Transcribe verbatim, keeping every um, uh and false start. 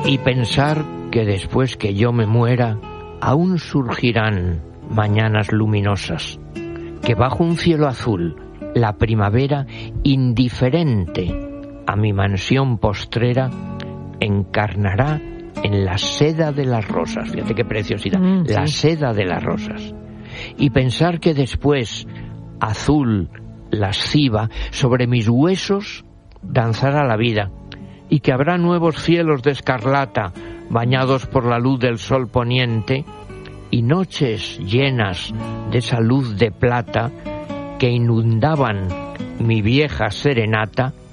Y pensar que después que yo me muera, aún surgirán mañanas luminosas, que bajo un cielo azul, la primavera, indiferente a mi mansión postrera, encarnará en la seda de las rosas. Fíjate qué preciosidad, mm, sí. La seda de las rosas. Y pensar que después, azul, lasciva, sobre mis huesos danzará la vida, y que habrá nuevos cielos de escarlata, bañados por la luz del sol poniente, y noches llenas de esa luz de plata que inundaban mi vieja serenata,